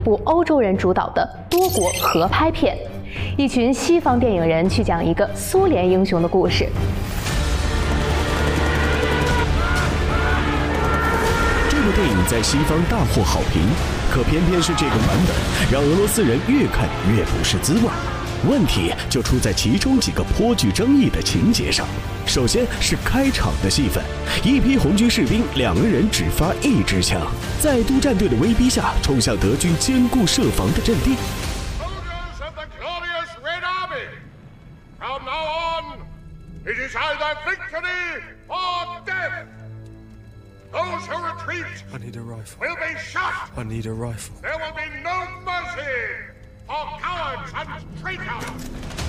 部欧洲人主导的多国合拍片，一群西方电影人去讲一个苏联英雄的故事。 这部电影在西方大获好评，可偏偏是这个版本让俄罗斯人越看越不是滋味。问题就出在其中几个颇具争议的情节上。首先是开场的戏份，一批红军士兵2个人只发1支枪，在督战队的威逼下冲向德军坚固设防的阵地。 Soldiers of the glorious Red Army, from now on, it is either victory or death. Those who retreat I need a rifle. will be shot. I need a rifle. There will be no mercy for cowards and traitors.